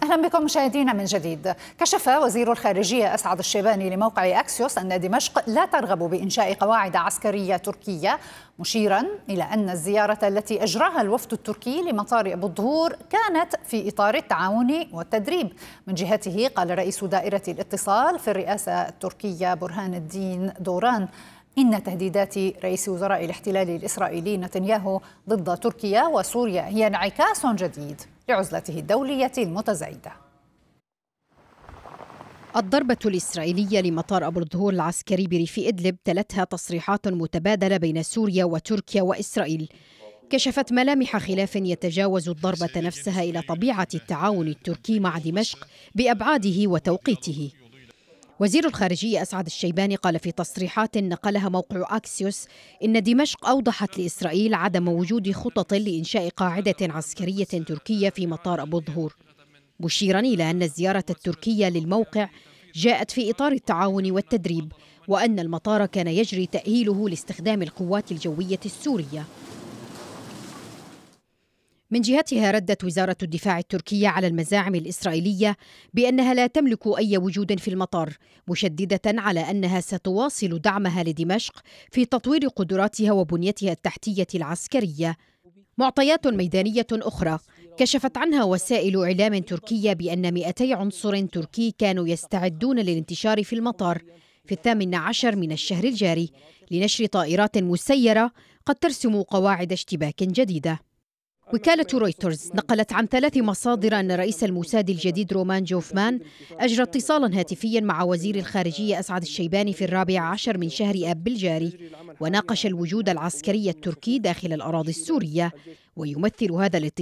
أهلا بكم مشاهدينا من جديد. كشف وزير الخارجية أسعد الشيباني لموقع أكسيوس أن دمشق لا ترغب بإنشاء قواعد عسكرية تركية، مشيرا إلى أن الزيارة التي أجراها الوفد التركي لمطار أبو الظهور كانت في إطار التعاون والتدريب. من جهته قال رئيس دائرة الاتصال في الرئاسة التركية برهان الدين دوران إن تهديدات رئيس وزراء الاحتلال الإسرائيلي نتنياهو ضد تركيا وسوريا هي انعكاس جديد لعزلته الدولية المتزايدة. الضربة الإسرائيلية لمطار أبو الظهور العسكري بريف إدلب تلتها تصريحات متبادلة بين سوريا وتركيا وإسرائيل، كشفت ملامح خلاف يتجاوز الضربة نفسها إلى طبيعة التعاون التركي مع دمشق بأبعاده وتوقيته. وزير الخارجية أسعد الشيباني قال في تصريحات نقلها موقع أكسيوس إن دمشق أوضحت لإسرائيل عدم وجود خطط لإنشاء قاعدة عسكرية تركية في مطار أبو الظهور، مشيرا إلى أن الزيارة التركية للموقع جاءت في إطار التعاون والتدريب، وأن المطار كان يجري تأهيله لاستخدام القوات الجوية السورية. من جهتها ردت وزارة الدفاع التركية على المزاعم الإسرائيلية بأنها لا تملك أي وجود في المطار، مشددة على أنها ستواصل دعمها لدمشق في تطوير قدراتها وبنيتها التحتية العسكرية. معطيات ميدانية أخرى كشفت عنها وسائل إعلام تركية بأن 200 عنصر تركي كانوا يستعدون للانتشار في المطار في 18 من الشهر الجاري لنشر طائرات مسيرة قد ترسم قواعد اشتباك جديدة. وكالة رويترز نقلت عن 3 مصادر أن رئيس الموساد الجديد رومان جوفمان أجرى اتصالا هاتفيا مع وزير الخارجية أسعد الشيباني في 14 من شهر آب الجاري، وناقش الوجود العسكري التركي داخل الأراضي السورية. ويمثل هذا الاتصال